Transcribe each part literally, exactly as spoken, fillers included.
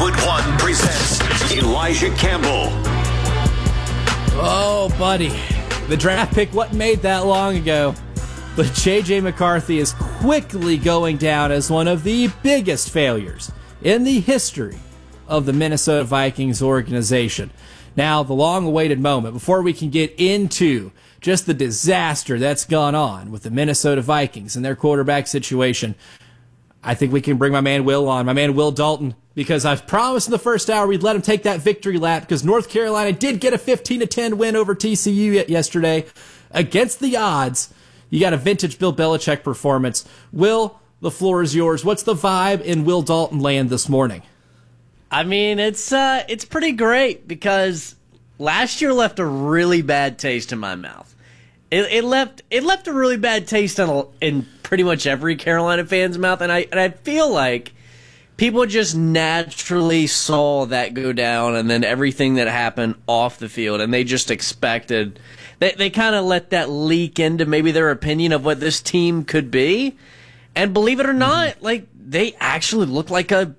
Foot One presents Elijah Campbell. Oh, buddy. The draft pick wasn't made that long ago, but J J. McCarthy is quickly going down as one of the biggest failures in the history of the Minnesota Vikings organization. Now, the long-awaited moment, before we can get into just the disaster that's gone on with the Minnesota Vikings and their quarterback situation, I think we can bring my man Will on, my man Will Dalton, because I've promised in the first hour we'd let him take that victory lap because North Carolina did get a fifteen to ten win over T C U yesterday against the odds. You got a vintage Bill Belichick performance. Will, the floor is yours. What's the vibe in Will Dalton land this morning? I mean, it's uh, it's pretty great because last year left a really bad taste in my mouth. It, it left it left a really bad taste in, a, in pretty much every Carolina fan's mouth, and I and I feel like people just naturally saw that go down, and then everything that happened off the field, and they just expected they they kind of let that leak into maybe their opinion of what this team could be, and believe it or not, mm-hmm. like they actually look like a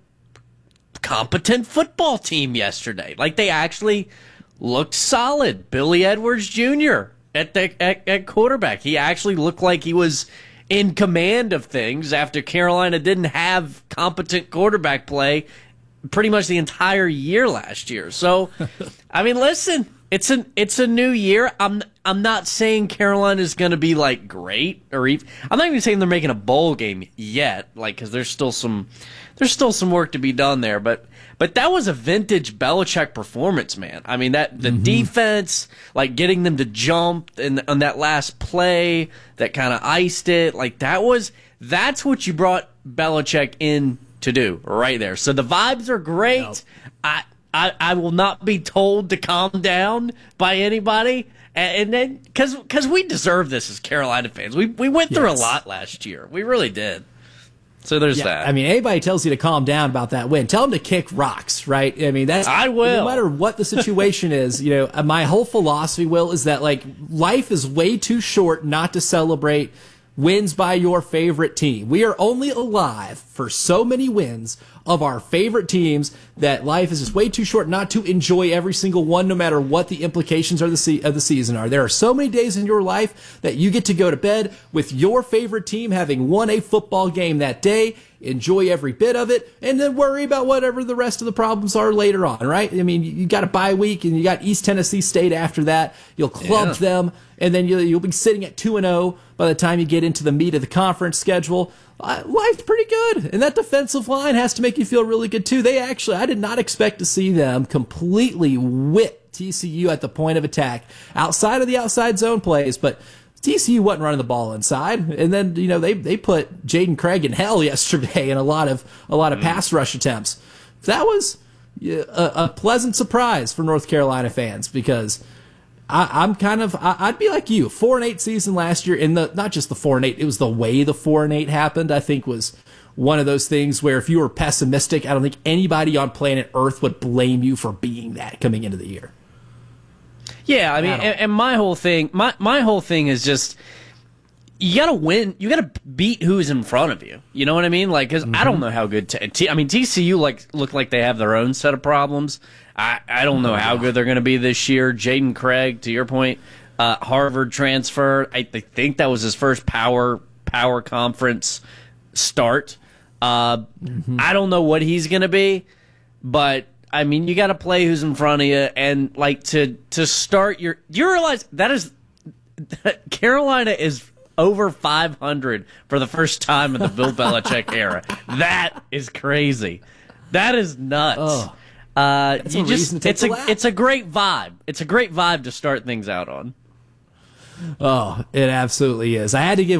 competent football team yesterday. Like they actually looked solid. Billy Edwards Junior at the at, at quarterback. He actually looked like he was in command of things after Carolina didn't have competent quarterback play pretty much the entire year last year. So, I mean, listen, it's an it's a new year. I'm I'm not saying Carolina is going to be like great or even, I'm not even saying they're making a bowl game yet, like because there's still some there's still some work to be done there. But but that was a vintage Belichick performance, man. I mean that the mm-hmm. defense, like getting them to jump and on that last play that kind of iced it, like that was that's what you brought Belichick in to do right there. So the vibes are great. Yep. I. I, I will not be told to calm down by anybody, and, and then because because we deserve this as Carolina fans. We we went through yes. a lot last year. We really did. So there's yeah, that. I mean, anybody tells you to calm down about that win, tell them to kick rocks, right? I mean, that's I will. No matter what the situation is, you know, my whole philosophy, Will, is that like life is way too short not to celebrate wins by your favorite team. We are only alive for so many wins of our favorite teams that life is just way too short not to enjoy every single one, no matter what the implications of the, se- of the season are. There are so many days in your life that you get to go to bed with your favorite team having won a football game that day. Enjoy every bit of it, and then worry about whatever the rest of the problems are later on, right? I mean, you got a bye week, and you got East Tennessee State after that. You'll club yeah. them, and then you'll, you'll be sitting at two and oh by the time you get into the meat of the conference schedule. Uh, life's pretty good, and that defensive line has to make you feel really good, too. They actually, I did not expect to see them completely whip T C U at the point of attack, outside of the outside zone plays, but T C U wasn't running the ball inside, and then you know they they put Jaden Craig in hell yesterday in a lot of a lot of pass rush attempts. That was a, a pleasant surprise for North Carolina fans because I, I'm kind of I, I'd be like you, four and eight season last year. In the not just the four and eight, it was the way the four and eight happened. I think was one of those things where if you were pessimistic, I don't think anybody on planet Earth would blame you for being that coming into the year. Yeah, I mean, and, and my whole thing, my my whole thing is just you gotta win, you gotta beat who's in front of you. You know what I mean? Like, because mm-hmm. I don't know how good. T- T- I mean, T C U like look like they have their own set of problems. I I don't know how good they're going to be this year. Jaden Craig, to your point, uh, Harvard transfer. I, I think that was his first power power conference start. Uh, mm-hmm. I don't know what he's going to be, but. I mean, you got to play who's in front of you, and like to to start your. You realize that is that Carolina is over five hundred for the first time in the Bill Belichick era. That is crazy. That is nuts. Oh, uh, you just it's a laugh. It's a great vibe. It's a great vibe to start things out on. Oh, it absolutely is. I had to give